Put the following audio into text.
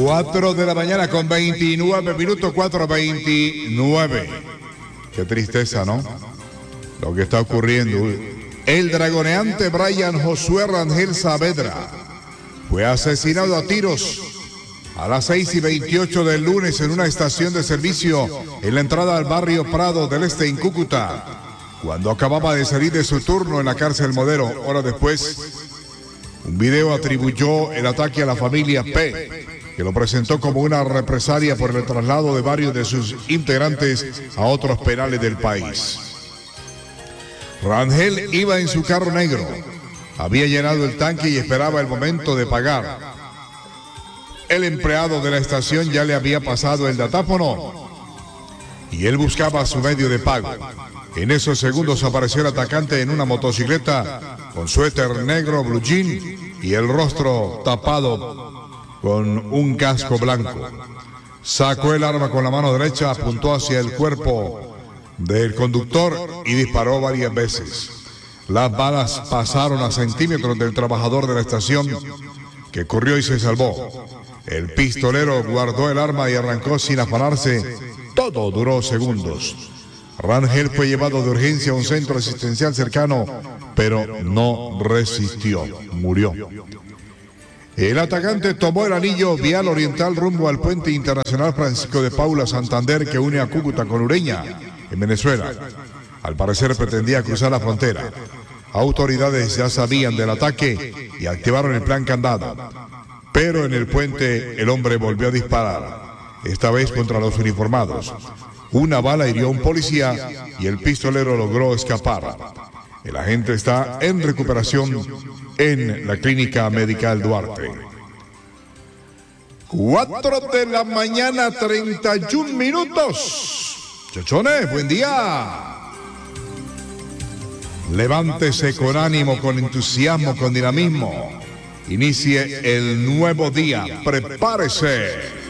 4 de la mañana con 29 minutos, 4:29. Qué tristeza, ¿no? Lo que está ocurriendo. El dragoneante Brian Josué Rangel Saavedra fue asesinado a tiros a las 6:28 del lunes en una estación de servicio en la entrada al barrio Prado del Este en Cúcuta, cuando acababa de salir de su turno en la cárcel Modelo. Horas después, un video atribuyó el ataque a la familia P, que lo presentó como una represalia por el traslado de varios de sus integrantes a otros penales del país. Rangel iba en su carro negro, había llenado el tanque y esperaba el momento de pagar. El empleado de la estación ya le había pasado el datáfono y él buscaba su medio de pago. En esos segundos apareció el atacante en una motocicleta con suéter negro, blue jean y el rostro tapado con un casco blanco. Sacó el arma con la mano derecha, apuntó hacia el cuerpo del conductor y disparó varias veces. Las balas pasaron a centímetros del trabajador de la estación, que corrió y se salvó. El pistolero guardó el arma y arrancó sin afanarse. Todo duró segundos. Rangel fue llevado de urgencia a un centro asistencial cercano, pero no resistió, murió. El atacante tomó el anillo vial oriental rumbo al puente internacional Francisco de Paula Santander, que une a Cúcuta con Ureña, en Venezuela. Al parecer pretendía cruzar la frontera. Autoridades ya sabían del ataque y activaron el plan Candado. Pero en el puente el hombre volvió a disparar, esta vez contra los uniformados. Una bala hirió a un policía y el pistolero logró escapar. El agente está en recuperación en la Clínica Médica Duarte. 4 de la mañana, 31 minutos. Chochones, buen día. Levántese con ánimo, con entusiasmo, con dinamismo. Inicie el nuevo día. Prepárese.